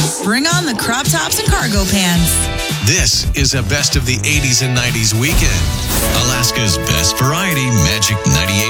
Bring on the crop tops and cargo pants. This is a best of the 80s and 90s weekend. Alaska's best variety, Magic 98.9.